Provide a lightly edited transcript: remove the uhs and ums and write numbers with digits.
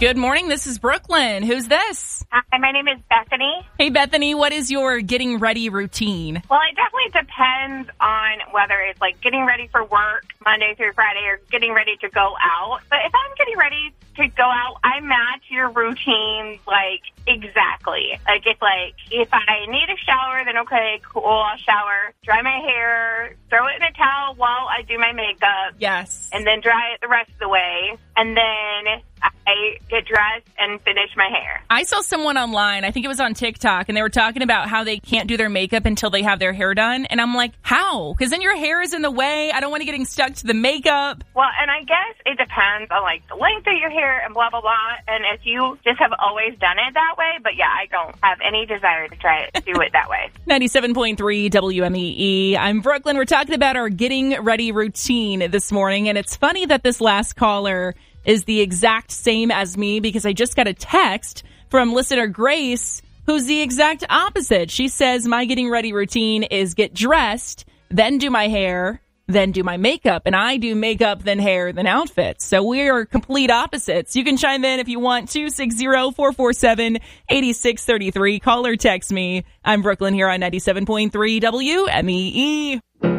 Good morning. This is Brooklyn. Who's this? Hi, my name is Bethany. Hey, Bethany. What is your getting ready routine? Well, it definitely depends on whether it's like getting ready for work Monday through Friday or getting ready to go out. But if I'm getting ready to go out, I match your routine like exactly. Like if I need a shower, then okay, cool, I'll shower, dry my hair, throw it in a towel while I do my makeup. Yes. And then dry it the rest of the way. And then I get dressed and finish my hair. I saw someone online, I think it was on TikTok, and they were talking about how they can't do their makeup until they have their hair done. And I'm like, how? Because then your hair is in the way. I don't want to getting stuck to the makeup. Well, and I guess it depends on like the length of your hair and blah, blah, blah. And if you just have always done it that way, but yeah, I don't have any desire to try it, do it that way. 97.3 WMEE. I'm Brooklyn. We're talking about our getting ready routine this morning. And it's funny that this last caller is the exact same as me because I just got a text from listener Grace, who's the exact opposite. She says my getting ready routine is get dressed, then do my hair, then do my makeup. And I do makeup, then hair, then outfits. So we are complete opposites. You can chime in if you want. 260-447-8633. Call or text me. I'm Brooklyn here on 97.3 WMEE.